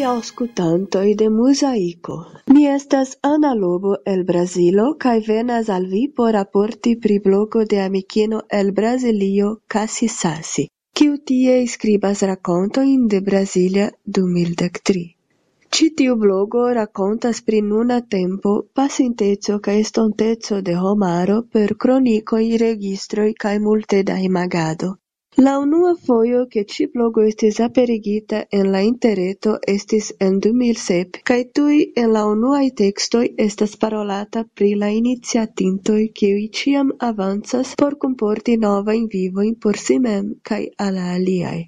aŭskultantoj de Muzaiko. Mi estas Ana Lobo el Brazilo kaj venas al vi por raporti pri blogo de amikino el Brazilio Kasi Sasi, kiu tie skribas rakontojn de Brasilia 2013. Ĉi tiu blogo rakontas pri nuna tempo, pasinteco kaj estonteco de homaro per kronikoj, registroj kaj multe da imagado. La unua fojo ke ĉi blogo estis aperigita en la interreto estis en 2007, kaj tuj en la unuaj tekstoj estas parolata pri la iniciatintoj kiuj ĉiam avancas por kunporti novajn vivojn por si mem kaj al la aliaj.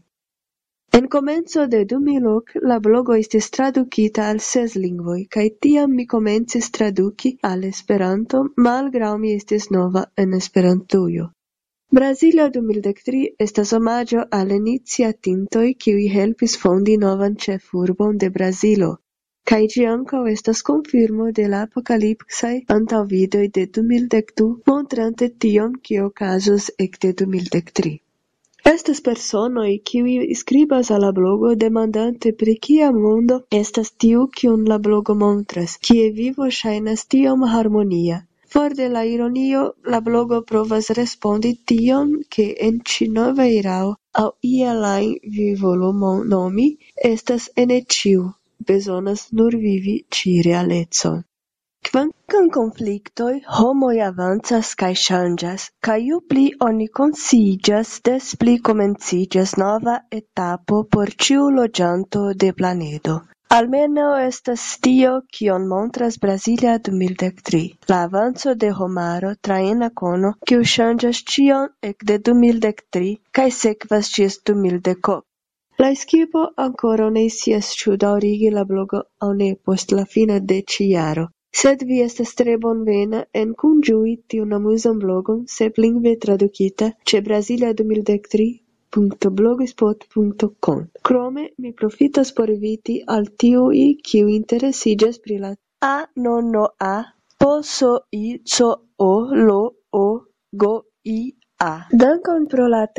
En komenco de 2008 la blogo estis tradukita al 6 lingvoj, kaj tiam mi komencis traduki al Esperanto, malgraŭ mi estis nova en Esperantujo. Brasilia 2013 estas omaĝo al iniciatintoj kiuj helpis fondi novan ĉefurbon de Brazilo, kaj ĝi ankaŭ estas konfirmo de la apokalipsaj antaŭvidoj de 2012, montrante tion, kio okazos ekde 2013. Estas personoj, kiuj skribas al la blogo demandante pri kia mondo estas tiu, kiun la blogo montras, kie vivo ŝajnas tiom harmonia. For de la ironio, la blogo provas respondi tion, ke en ĉi nova erao aŭ iel ajn vi volu nomi, estas ene ĉiu, bezonas nur vivi ĉi realecon. Kvankam konfliktoj, homoj avancas kaj ŝanĝas, kaj ju pli oni konsciiĝas, des pli komenciĝas nova etapo por ĉiu loĝanto de planedo. Almenaŭ estas tio, kion montras Brasilia 2013, la avanco de homaro tra ena kono, kiu ŝanĝas ĉion ekde 2013 kaj sekvas ĝis 2010. La ekipo ankoraŭ ne scias ĉu daŭrigi la blogo aŭ ne post la fino de ĉi jaro. Sed vi estas tre bonvena en kunĝui tiun amuzan blogon seplingve tradukita ĉe Brasilia 2013.blogspot.com. Krome, mi profitas por inviti al tiuj, kiuj interesiĝas pri la a. Dankon pro la